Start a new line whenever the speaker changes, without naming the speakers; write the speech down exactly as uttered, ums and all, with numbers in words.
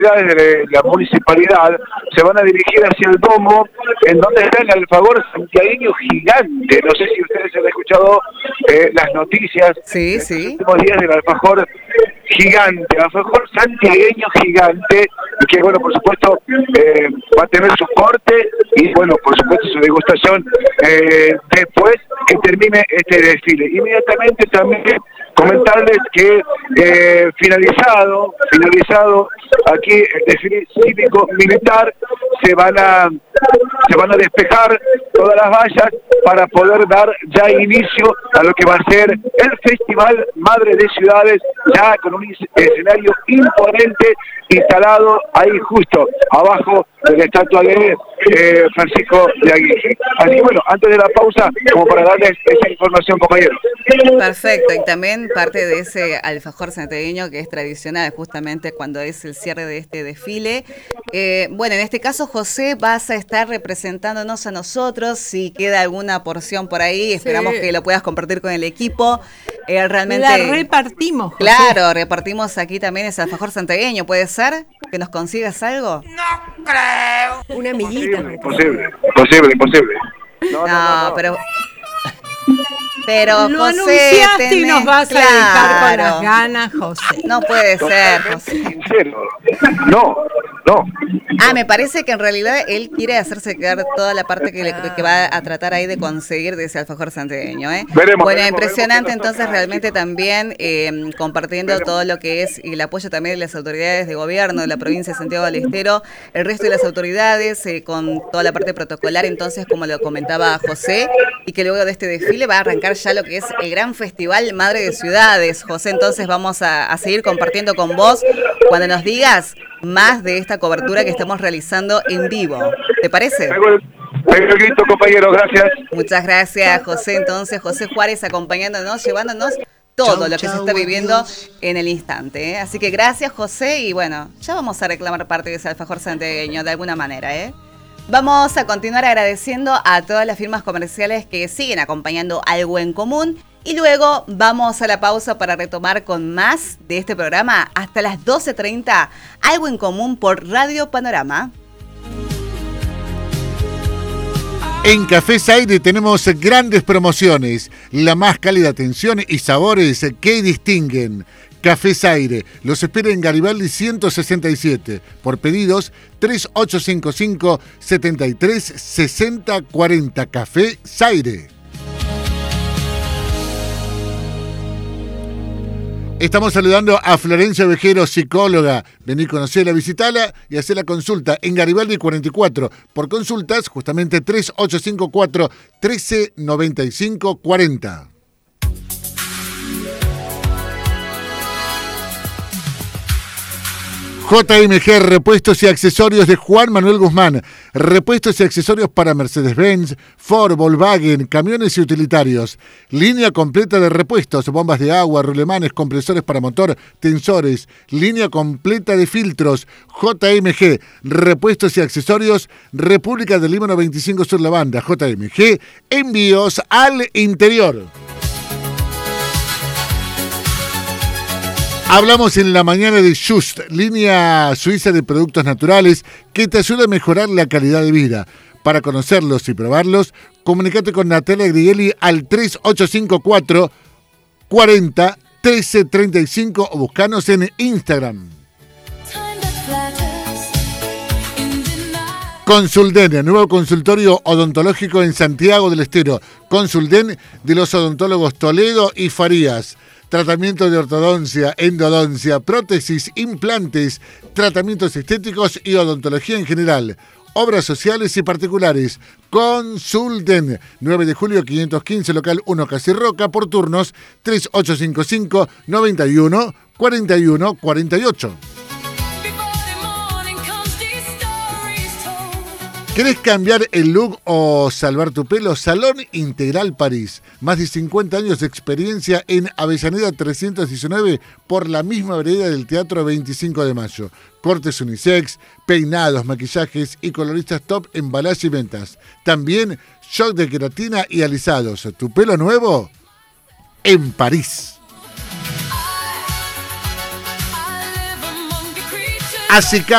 de la municipalidad se van a dirigir hacia el domo, en donde está el alfajor santiagueño gigante. No sé si ustedes han escuchado eh, las noticias
sí,
en
sí.
los últimos días del alfajor gigante, alfajor santiagueño gigante, que bueno, por supuesto eh, va a tener su corte y bueno, por supuesto su degustación eh, después que termine este desfile. Inmediatamente también comentarles que eh, finalizado, finalizado aquí el desfile cívico militar, se van a se van a despejar todas las vallas para poder dar ya inicio a lo que va a ser el Festival Madre de Ciudades, ya con un escenario imponente instalado ahí justo abajo de la estatua de eh, Francisco de Aguirre. Así que bueno, antes de la pausa, como para darles esa información, compañeros.
Perfecto, y también parte de ese alfajor santiagueño que es tradicional justamente cuando es el cierre de este desfile. Eh, bueno, en este caso, José, vas a estar representándonos a nosotros. Si queda alguna porción por ahí, esperamos sí. que lo puedas compartir con el equipo. Eh, realmente
la repartimos, José.
Claro, repartimos aquí también ese alfajor santiagueño. ¿Puede ser que nos consigas algo?
No creo. Una amiguita.
Imposible, imposible, imposible.
No, no, no, no. pero... Pero
lo
José,
anunciaste
tenés...
y nos vas
claro.
a dejar con las ganas, José.
No puede ser, José.
Sincero. No, no.
Ah, me parece que en realidad él quiere hacerse quedar toda la parte que, le, que va a tratar ahí de conseguir de ese alfajor santiagueño, ¿eh?
Veremos,
bueno,
veremos,
impresionante
veremos
entonces realmente también eh, compartiendo veremos. todo lo que es y el apoyo también de las autoridades de gobierno de la provincia de Santiago del Estero, el resto de las autoridades eh, con toda la parte protocolar, entonces como lo comentaba José, y que luego de este desfile va a arrancar ya lo que es el gran festival Madre de Ciudades. José, entonces vamos a, a seguir compartiendo con vos cuando nos digas más de esta cobertura que estamos realizando en vivo. ¿Te parece?
Perfecto, compañero, gracias.
Muchas gracias, José. Entonces, José Juárez acompañándonos, llevándonos todo lo que se está viviendo en el instante, ¿eh? Así que gracias, José, y bueno, ya vamos a reclamar parte de ese alfajor santiagueño de alguna manera, ¿eh? Vamos a continuar agradeciendo a todas las firmas comerciales que siguen acompañando Algo en Común y luego vamos a la pausa para retomar con más de este programa hasta las doce treinta, Algo en Común por Radio Panorama.
En Café Zaire tenemos grandes promociones, la más cálida atención y sabores que distinguen. Café Zaire, los espera en Garibaldi ciento sesenta y siete. Por pedidos, tres ocho cinco cinco, siete tres seis cero cuatro cero. Café Zaire. Estamos saludando a Florencia Ovejero, psicóloga. Vení, conocerla, visitala y hacer la consulta en Garibaldi cuarenta y cuatro. Por consultas, justamente tres ocho cinco cuatro, uno tres nueve cinco cuatro cero. J M G Repuestos y Accesorios de Juan Manuel Guzmán. Repuestos y accesorios para Mercedes-Benz, Ford, Volkswagen, camiones y utilitarios. Línea completa de repuestos, bombas de agua, rulemanes, compresores para motor, tensores. Línea completa de filtros. J M G Repuestos y Accesorios, República del Líbano veinticinco Sur La Banda. J M G, envíos al interior. Hablamos en la mañana de Just, línea suiza de productos naturales que te ayuda a mejorar la calidad de vida. Para conocerlos y probarlos, comunícate con Natalia Grigelli al tres ocho cinco cuatro, cuarenta, trece treinta y cinco o buscanos en Instagram. Consulden, nuevo consultorio odontológico en Santiago del Estero. Consulden de los odontólogos Toledo y Farías. Tratamiento de ortodoncia, endodoncia, prótesis, implantes, tratamientos estéticos y odontología en general. Obras sociales y particulares. Consulten. nueve de julio quinientos quince, local uno Casi Roca, por turnos tres ocho cinco cinco, noventa y uno, cuarenta y uno, cuarenta y ocho. ¿Querés cambiar el look o salvar tu pelo? Salón Integral París. Más de cincuenta años de experiencia en Avellaneda trescientos diecinueve por la misma vereda del Teatro veinticinco de mayo. Cortes unisex, peinados, maquillajes y coloristas top en embalaje y ventas. También shock de queratina y alisados. ¿Tu pelo nuevo? En París. Asicar